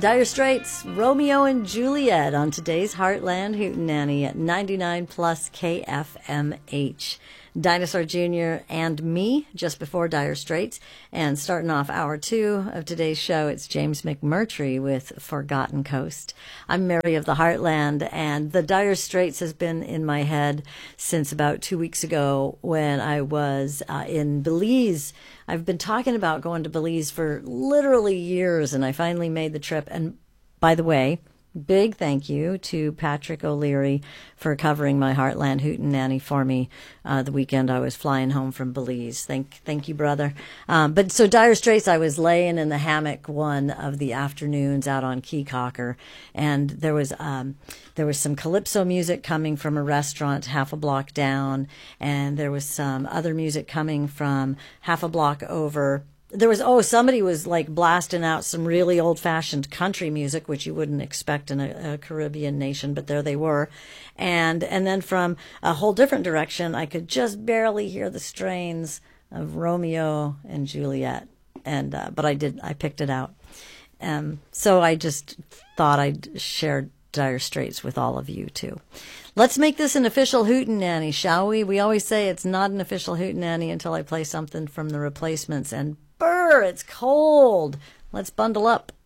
Dire Straits, Romeo and Juliet on today's Heartland Hootenanny at 99 plus KFMH. Dinosaur Jr. and me just before Dire Straits. And starting off hour 2 of today's show, it's James McMurtry with Forgotten Coast. I'm Mary of the Heartland, and the Dire Straits has been in my head since about 2 weeks ago when I was in Belize. I've been talking about going to Belize for literally years, and I finally made the trip. And by the way, big thank you to Patrick O'Leary for covering my Heartland Hootenanny for me the weekend I was flying home from Belize. Thank you, brother. But so Dire Straits, I was laying in the hammock one of the afternoons out on Key Cocker, and there was some calypso music coming from a restaurant half a block down, and there was some other music coming from half a block over. There was, somebody was like blasting out some really old-fashioned country music, which you wouldn't expect in a Caribbean nation, but there they were. And then from a whole different direction, I could just barely hear the strains of Romeo and Juliet. And but I picked it out. So I just thought I'd share Dire Straits with all of you too. Let's make this an official Hootenanny, shall we? We always say it's not an official Hootenanny until I play something from the Replacements, and brr, it's cold. Let's bundle up.